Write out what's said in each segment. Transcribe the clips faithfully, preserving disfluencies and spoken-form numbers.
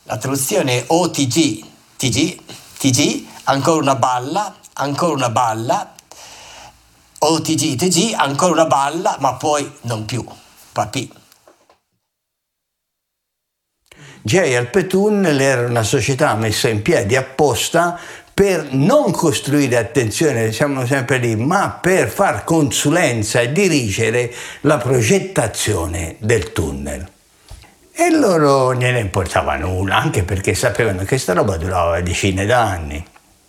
La traduzione è O T G, T G, T G, ancora una balla, ancora una balla, O T G, T G, ancora una balla, ma poi non più, papì. J R P Tunnel era una società messa in piedi apposta per non costruire, attenzione, siamo sempre lì, ma per far consulenza e dirigere la progettazione del tunnel. E loro gliene importava nulla, anche perché sapevano che sta roba durava decine d'anni.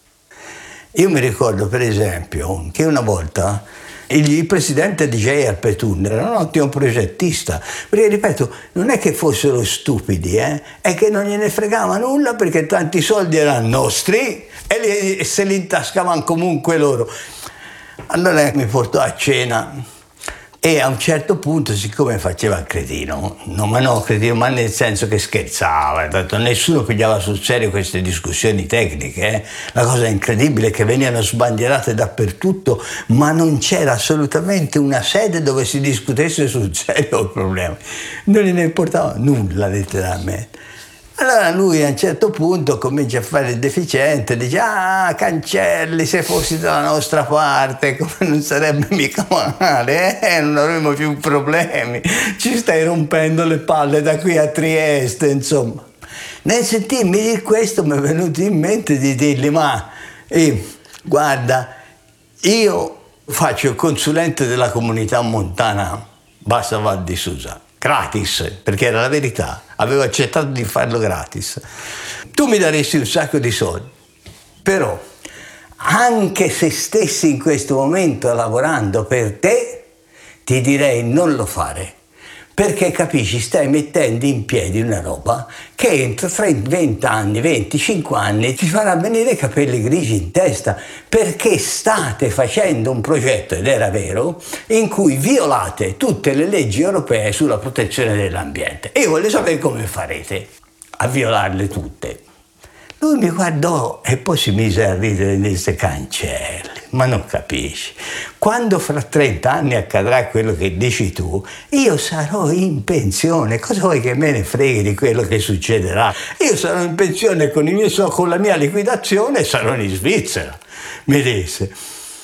Io mi ricordo, per esempio, che una volta il presidente di J R P Tunnel era un ottimo progettista, perché, ripeto, non è che fossero stupidi, eh? È che non gliene fregava nulla, perché tanti soldi erano nostri e, li, e se li intascavano comunque loro. Allora mi portò a cena e a un certo punto, siccome faceva il cretino, no, ma no, cretino, ma nel senso che scherzava, tanto nessuno pigliava sul serio queste discussioni tecniche, eh? La cosa incredibile è che venivano sbandierate dappertutto, ma non c'era assolutamente una sede dove si discutesse sul serio il problema. Non gliene importava nulla, letteralmente. Allora lui a un certo punto comincia a fare il deficiente, dice: ah, Cancelli, se fossi dalla nostra parte, come non sarebbe mica male, eh? Non avremmo più problemi, ci stai rompendo le palle da qui a Trieste, insomma. Nel sentirmi di questo mi è venuto in mente di dirgli: ma eh, guarda, io faccio il consulente della comunità montana Bassa Val di Susa, gratis, perché era la verità, avevo accettato di farlo gratis. Tu mi daresti un sacco di soldi, però anche se stessi in questo momento lavorando per te, ti direi non lo fare, perché capisci, stai mettendo in piedi una roba che entro venti anni, venticinque anni ti farà venire i capelli grigi in testa, perché state facendo un progetto, ed era vero, in cui violate tutte le leggi europee sulla protezione dell'ambiente. E io voglio sapere come farete a violarle tutte. Lui mi guardò e poi si mise a ridere e disse: Cancelli, ma non capisci, quando fra trenta anni accadrà quello che dici tu, io sarò in pensione, cosa vuoi che me ne freghi di quello che succederà? Io sarò in pensione con, i miei, con la mia liquidazione e sarò in Svizzera, mi disse.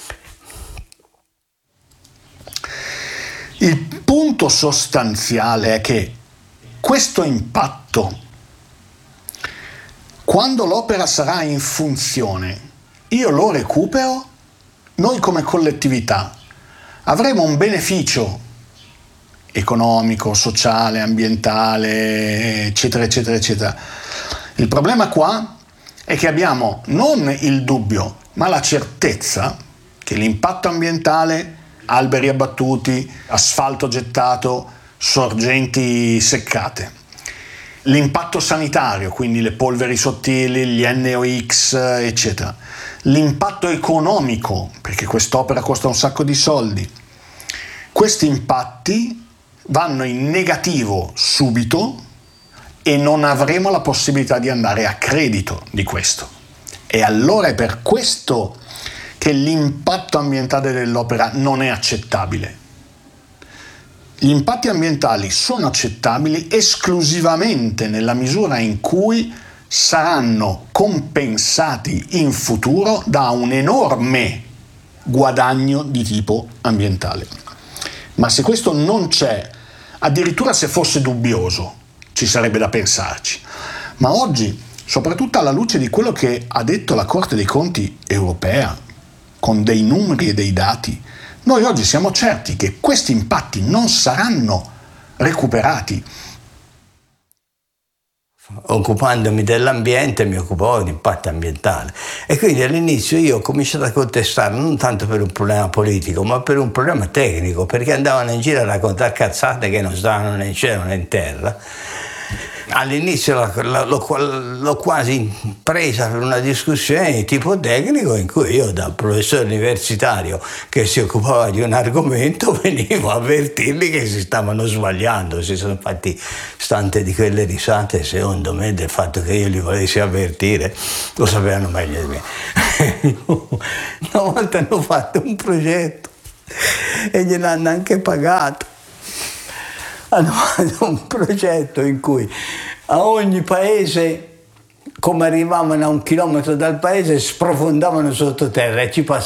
Il punto sostanziale è che questo impatto, quando l'opera sarà in funzione, io lo recupero, noi come collettività avremo un beneficio economico, sociale, ambientale, eccetera, eccetera, eccetera. Il problema qua è che abbiamo non il dubbio, ma la certezza che l'impatto ambientale, alberi abbattuti, asfalto gettato, sorgenti seccate, l'impatto sanitario, quindi le polveri sottili, gli N O X, eccetera, l'impatto economico, perché quest'opera costa un sacco di soldi, questi impatti vanno in negativo subito e non avremo la possibilità di andare a credito di questo. E allora è per questo che l'impatto ambientale dell'opera non è accettabile. Gli impatti ambientali sono accettabili esclusivamente nella misura in cui saranno compensati in futuro da un enorme guadagno di tipo ambientale. Ma se questo non c'è, addirittura se fosse dubbioso, ci sarebbe da pensarci. Ma oggi, soprattutto alla luce di quello che ha detto la Corte dei Conti europea, con dei numeri e dei dati, noi oggi siamo certi che questi impatti non saranno recuperati. Occupandomi dell'ambiente mi occupavo di impatto ambientale e quindi all'inizio io ho cominciato a contestare non tanto per un problema politico ma per un problema tecnico, perché andavano in giro a raccontare cazzate che non stavano né in cielo né in terra. All'inizio la, la, l'ho, l'ho quasi presa per una discussione di tipo tecnico in cui io, da professore universitario che si occupava di un argomento, venivo a avvertirli che si stavano sbagliando. Si sono fatti tante di quelle risate, secondo me, del fatto che io li volessi avvertire, lo sapevano meglio di me. Una volta hanno fatto un progetto e gliel'hanno anche pagato. hanno fatto un progetto in cui a ogni paese, come arrivavano a un chilometro dal paese, sprofondavano sottoterra e ci passavano